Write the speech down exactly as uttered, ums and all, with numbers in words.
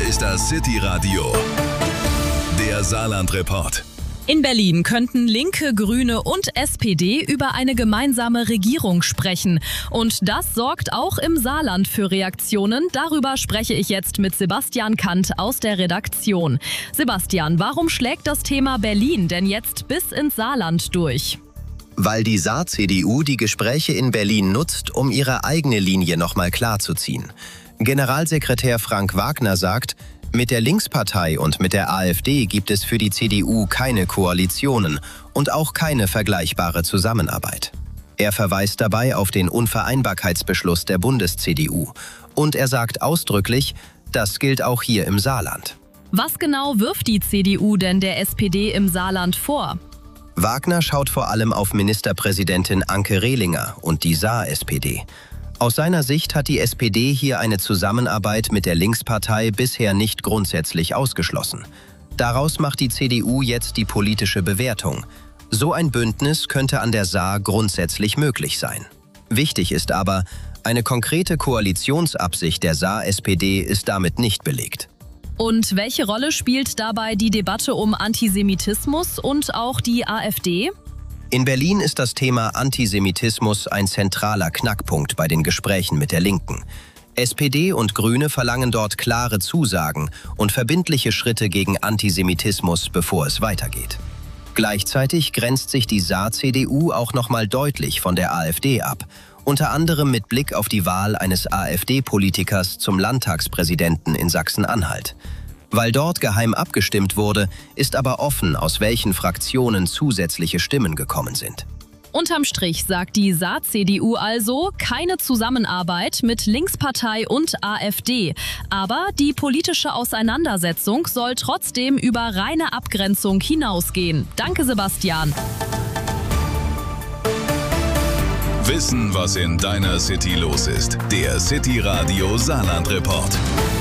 ist das City Radio, der Saarland-Report. In Berlin könnten Linke, Grüne und S P D über eine gemeinsame Regierung sprechen. Und das sorgt auch im Saarland für Reaktionen. Darüber spreche ich jetzt mit Sebastian Kant aus der Redaktion. Sebastian, warum schlägt das Thema Berlin denn jetzt bis ins Saarland durch? Weil die Saar-C D U die Gespräche in Berlin nutzt, um ihre eigene Linie nochmal klarzuziehen. Generalsekretär Frank Wagner sagt, mit der Linkspartei und mit der AfD gibt es für die C D U keine Koalitionen und auch keine vergleichbare Zusammenarbeit. Er verweist dabei auf den Unvereinbarkeitsbeschluss der Bundes-C D U. Und er sagt ausdrücklich, das gilt auch hier im Saarland. Was genau wirft die C D U denn der S P D im Saarland vor? Wagner schaut vor allem auf Ministerpräsidentin Anke Rehlinger und die Saar-S P D. Aus seiner Sicht hat die S P D hier eine Zusammenarbeit mit der Linkspartei bisher nicht grundsätzlich ausgeschlossen. Daraus macht die C D U jetzt die politische Bewertung. So ein Bündnis könnte an der Saar grundsätzlich möglich sein. Wichtig ist aber, eine konkrete Koalitionsabsicht der Saar-S P D ist damit nicht belegt. Und welche Rolle spielt dabei die Debatte um Antisemitismus und auch die AfD? In Berlin ist das Thema Antisemitismus ein zentraler Knackpunkt bei den Gesprächen mit der Linken. S P D und Grüne verlangen dort klare Zusagen und verbindliche Schritte gegen Antisemitismus, bevor es weitergeht. Gleichzeitig grenzt sich die Saar-C D U auch nochmal deutlich von der AfD ab, unter anderem mit Blick auf die Wahl eines AfD-Politikers zum Landtagspräsidenten in Sachsen-Anhalt. Weil dort geheim abgestimmt wurde, ist aber offen, aus welchen Fraktionen zusätzliche Stimmen gekommen sind. Unterm Strich sagt die Saar-C D U also keine Zusammenarbeit mit Linkspartei und AfD. Aber die politische Auseinandersetzung soll trotzdem über reine Abgrenzung hinausgehen. Danke, Sebastian. Wissen, was in deiner City los ist. Der City Radio Saarland-Report.